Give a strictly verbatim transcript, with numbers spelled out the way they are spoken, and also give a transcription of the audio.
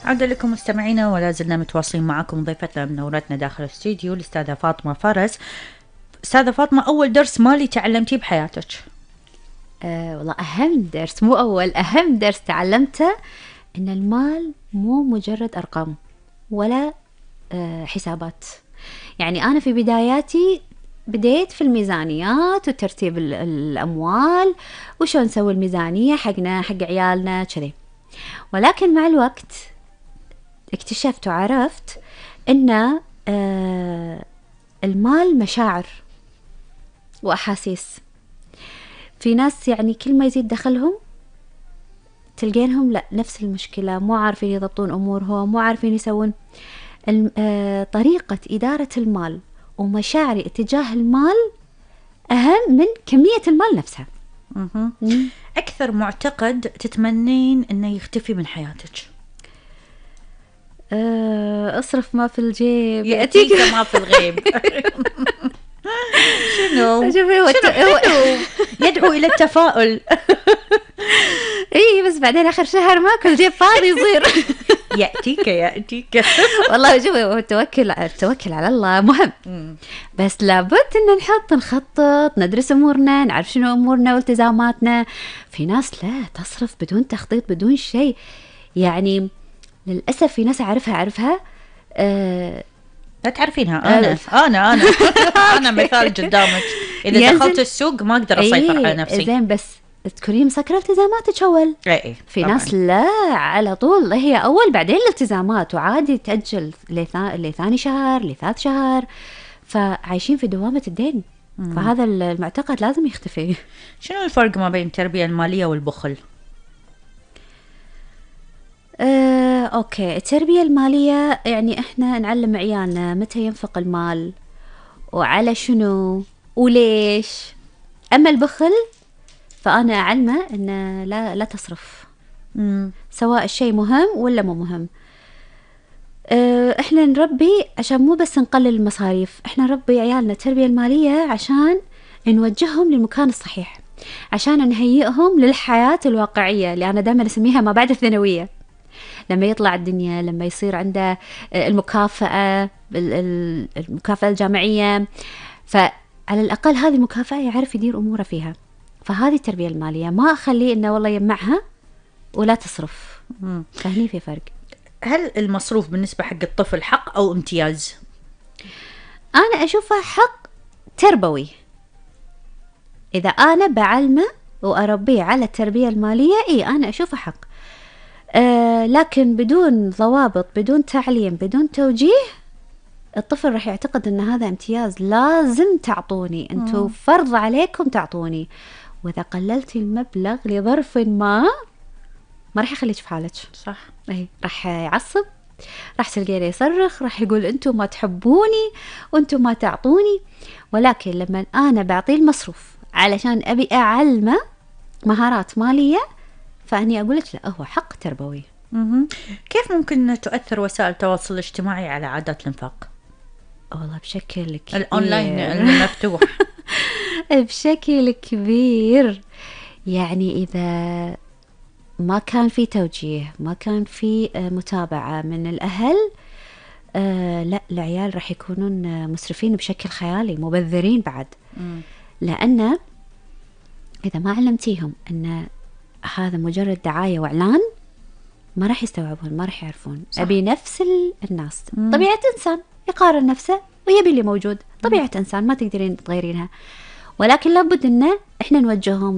عودة لكم مستمعينا، ولا زلنا متواصلين معكم. ضيفتنا منورتنا داخل الاستديو الأستاذة فاطمة فرس. أستاذة فاطمة، أول درس مالي تعلمتيه بحياتك؟ أه والله أهم درس، مو أول، أهم درس تعلمته إن المال مو مجرد أرقام ولا أه حسابات. يعني أنا في بداياتي بديت في الميزانيات وترتيب الأموال وشون نسوي الميزانية حقنا حق عيالنا كذي، ولكن مع الوقت اكتشفت وعرفت إن أه المال مشاعر وأحاسيس. في ناس يعني كل ما يزيد دخلهم تلقينهم لا نفس المشكلة، مو عارفين يضبطون أمورهم، مو عارفين يسوون آه طريقة إدارة المال ومشاعري اتجاه المال أهم من كمية المال نفسها. أكثر معتقد تتمنين أنه يختفي من حياتك؟ آه أصرف ما في الجيب يأتيك ما في الغيب. شنو؟ شنو حلو، يدعو إلى التفاؤل. إيه بس بعدين آخر شهر ما كل جيب فاضي يصير. يأتيك يأتيك والله شوفي، التوكل التوكل على الله مهم، بس لابد إن نحط نخطط، ندرس أمورنا، نعرف شنو أمورنا والتزاماتنا. في ناس لا تصرف بدون تخطيط بدون شيء، يعني للأسف في ناس أعرفها أعرفها أه لا تعرفينها. أنا أنا أنا أنا مثال قدامك. إذا دخلت السوق ما أقدر أسيطر على نفسي. زين بس تكونين مسكرة التزاماتك أول. إيه في طبعاً. ناس لا على طول هي أول بعدين الالتزامات، وعادي تأجل لثاني شهر لثالث شهر، فعايشين في دوامة الدين. مم. فهذا المعتقد لازم يختفي. شنو الفرق ما بين التربية المالية والبخل؟ آه، أوكي، التربية المالية يعني إحنا نعلم عيالنا متى ينفق المال وعلى شنو وليش. أما البخل فأنا أعلمه إن لا لا تصرف. مم. سواء الشيء مهم ولا مو مهم. آه، إحنا نربي عشان مو بس نقلل المصاريف، إحنا نربي عيالنا التربية المالية عشان نوجههم للمكان الصحيح، عشان نهيئهم للحياة الواقعية اللي أنا دائما أسميها ما بعد الثانوية. لما يطلع الدنيا، لما يصير عنده المكافأة المكافأة الجامعية، فعلى الأقل هذه المكافأة يعرف يدير أموره فيها. فهذه التربية المالية، ما أخليه إنه والله يجمعها ولا تصرف. فهني في فرق. هل المصروف بالنسبة حق الطفل حق أو امتياز؟ أنا أشوفها حق تربوي. إذا أنا بعلمه وأربيه على التربية المالية، إيه أنا أشوفها حق. آه لكن بدون ضوابط، بدون تعليم، بدون توجيه، الطفل راح يعتقد ان هذا امتياز، لازم تعطوني انتو، فرض عليكم تعطوني. واذا قللتي المبلغ لظرف ما ما راح يخليك في حالك. صح. اي راح يعصب، راح تلقيه يصرخ، راح يقول انتو ما تحبوني وانتو ما تعطوني. ولكن لما انا بعطيه المصروف علشان ابي اعلمه مهارات مالية، فأني أقول لك لا، هو حق تربوي. كيف ممكن تؤثر وسائل التواصل الاجتماعي على عادات الإنفاق؟ والله بشكل كبير. الأونلاين المفتوح. بشكل كبير. يعني إذا ما كان في توجيه، ما كان في متابعة من الأهل، آه لا العيال راح يكونون مسرفين بشكل خيالي، مبذرين بعد. م. لأن إذا ما علمتيهم أن هذا مجرد دعاية وإعلان، ما راح يستوعبون، ما راح يعرفون. صح. أبي نفس الناس. مم. طبيعة إنسان يقارن نفسه ويبي اللي موجود، طبيعة مم. إنسان ما تقدرين تغيرينها، ولكن لابد إن إحنا نوجههم